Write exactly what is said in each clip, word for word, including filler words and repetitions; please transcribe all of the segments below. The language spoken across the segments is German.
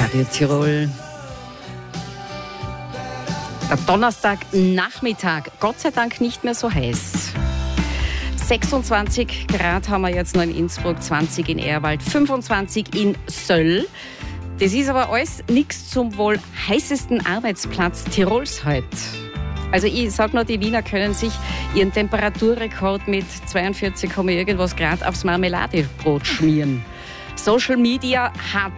Radio Tirol. Der Donnerstagnachmittag, Gott sei Dank nicht mehr so heiß. sechsundzwanzig Grad haben wir jetzt noch in Innsbruck, zwanzig in Ehrwald, fünfundzwanzig in Söll. Das ist aber alles nichts zum wohl heißesten Arbeitsplatz Tirols heute. Also ich sage nur, die Wiener können sich ihren Temperaturrekord mit zweiundvierzig, irgendwas Grad aufs Marmeladebrot schmieren. Social Media hat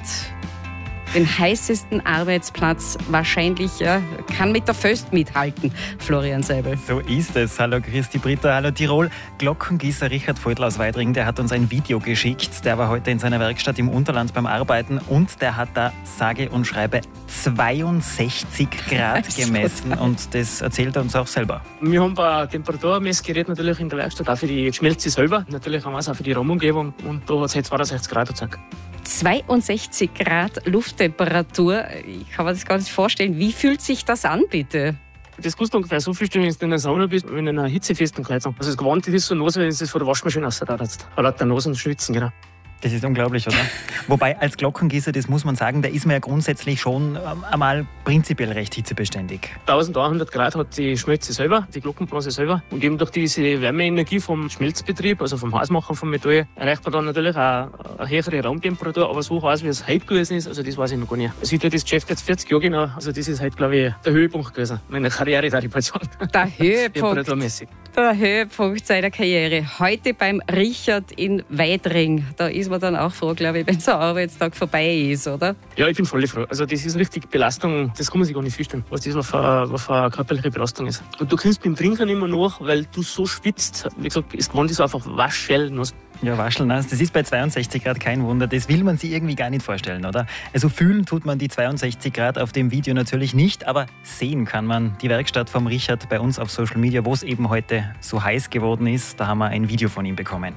den heißesten Arbeitsplatz wahrscheinlich, ja, kann mit der Föst mithalten, Florian Seibel. So ist es. Hallo Christi Britta, hallo Tirol. Glockengießer Richard Voigtl aus Weidring, der hat uns ein Video geschickt. Der war heute in seiner Werkstatt im Unterland beim Arbeiten und der hat da sage und schreibe zweiundsechzig Grad gemessen und das erzählt er uns auch selber. Wir haben ein Temperaturmessgerät natürlich in der Werkstatt, auch für die Schmelze selber. Natürlich haben wir es auch für die Raumumgebung und da hat es jetzt zweiundsechzig Grad gezeigt. zweiundsechzig Grad Lufttemperatur. Ich kann mir das gar nicht vorstellen. Wie fühlt sich das an, bitte? Das kostet ungefähr so viel, wenn du in der Sauna bist, wie in einer hitzefesten Kleidung. Also das Gewand ist so nass, wenn es von der Waschmaschine rausratzt. Vor lauter Nase und Schwitzen, genau. Das ist unglaublich, oder? Wobei, als Glockengießer, das muss man sagen, da ist man ja grundsätzlich schon ähm, einmal prinzipiell recht hitzebeständig. eintausendeinhundert Grad hat die Schmelze selber, die Glockenbronze selber. Und eben durch diese Wärmeenergie vom Schmelzbetrieb, also vom Heißmachen vom Metall, erreicht man dann natürlich auch eine höhere Raumtemperatur. Aber so heiß, wie es heute gewesen ist, also das weiß ich noch gar nicht. Also ich tue das Geschäft jetzt vierzig Jahre genau. Also das ist heute, glaube ich, der Höhepunkt gewesen. Meine Karriere, da die Person. Der Höhepunkt. Temperaturmäßig. Der Höhepunkt seiner Karriere. Heute beim Richard in Weidring. Da ist man dann auch froh, glaube ich, wenn so ein Arbeitstag vorbei ist, oder? Ja, ich bin voll froh. Also das ist richtig Belastung, das kann man sich gar nicht vorstellen, was das für eine, was für eine körperliche Belastung ist. Und du kannst beim Trinken immer nach, weil du so schwitzt. Wie gesagt, das Gewand ist einfach waschschellnass. Ja, waschelnass. Das ist bei zweiundsechzig Grad kein Wunder. Das will man sich irgendwie gar nicht vorstellen, oder? Also fühlen tut man die zweiundsechzig Grad auf dem Video natürlich nicht, aber sehen kann man die Werkstatt vom Richard bei uns auf Social Media, wo es eben heute so heiß geworden ist. Da haben wir ein Video von ihm bekommen.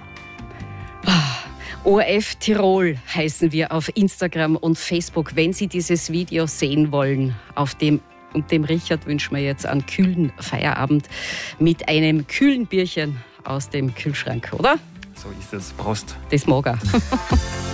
O R F Tirol heißen wir auf Instagram und Facebook, wenn Sie dieses Video sehen wollen. Auf dem und dem Richard wünschen wir jetzt einen kühlen Feierabend mit einem kühlen Bierchen aus dem Kühlschrank, oder? So ist es. Prost. Das mag er.